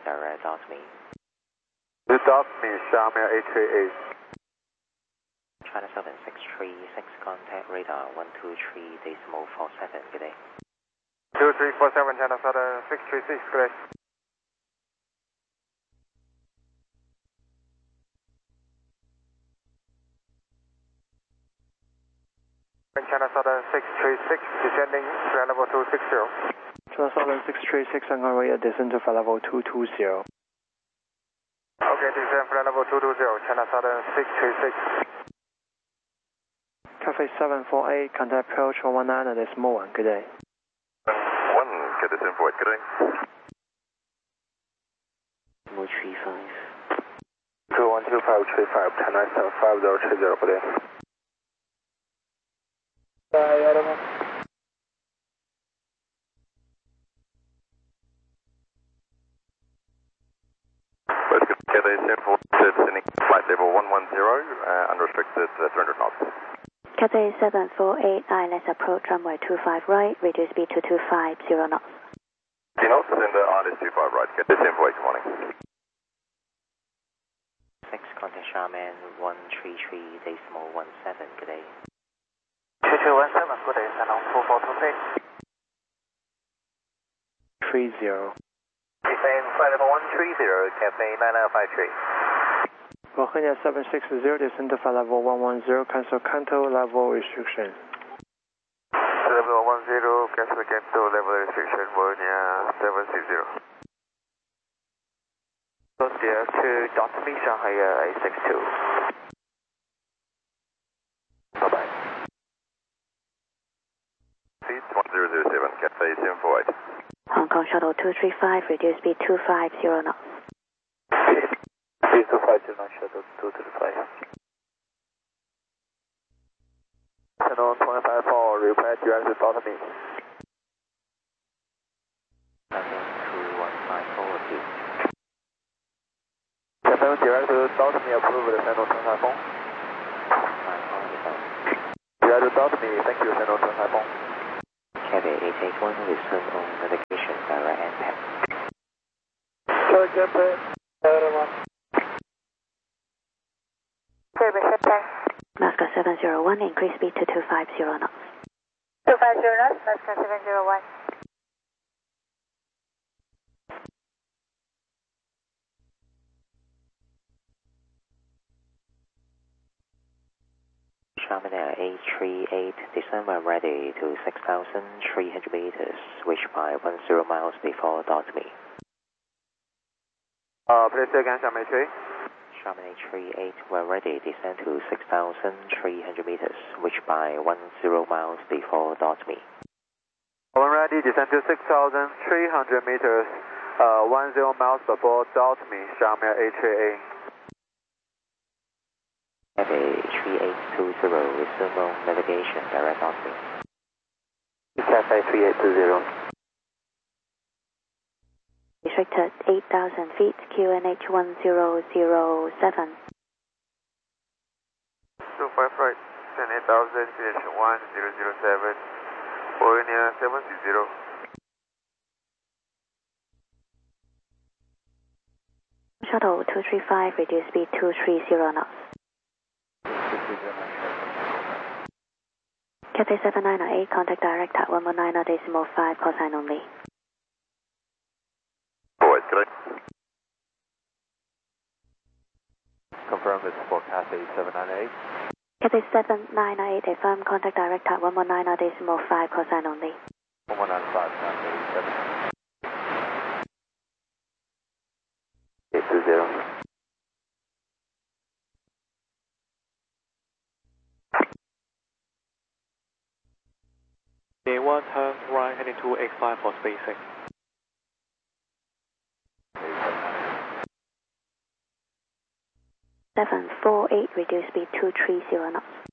direct dot me. Dot me, Shamir HAA. China 7636, contact radar 123.47, good day. 2347, China 7636, good day. China 7636, descending flight level 260. China 7636, on our way, descend to flight level 220. Okay, descend flight level 220, China 7636. Cafe 748, contact approach 119.1, good day. 1, get this info, good day. 035. 212535, China 75030, good day. Cathay Info, descending flight level 110, unrestricted 300 knots. Cathay 748, ILS approach runway 25 right, reduce speed to 250 knots. 0 knots, and ILS 25 right, Cathay Info, good morning. 6, contact Charman 133.17, good day. 2217, good day, Sanong 4426. 30. Descend flight level 130, Cathay 9953. Virginia 760, descend to flight level 110, cancel Kanto level restriction. Level 10, cancel Kanto level restriction, Virginia 760. Clear to dot me, Shanghai 862. Bye-bye. Seat 1007, Cathay 748. Hong Kong Shuttle 235, reduce speed 250 knots. Speed 250 knots, Shuttle 235. Channel 254, reply direct to dot me. 2154, Channel direct to dot me, approved, Channel 254. Direct to dot me, thank you, Channel 254. Cathay 881, resume on navigation, direct impact. Cathay 881. Alaska 701, increase speed to 250 knots. 250 knots, Alaska 701. Charman 838, descend when ready to 6,300 meters, switch by 10 miles before dot me. Please say again, Charman 3. Charman 838, when ready, descend to 6,300 meters, switch by 10 miles before dot me. When ready, descend to 6,300 meters, 10 miles before dot me, Charman HAA. Cathay 3820, resume on navigation, direct dot me. Cathay 3820. Restricted 8,000 feet, QNH 1007. 25 right, 10,000, finish 1007, Virginia 760. Shuttle 235, reduce speed 230 knots. Cathay 7908, contact direct at 119.5, call sign only. Boys, good day. Confirm it's for Cathay 798. Cathay 7908, affirm contact direct at 119.5, call sign only. 1195, Cathay 820. A1 turn right heading to X5 for spacing. 748, reduce speed 230 knots.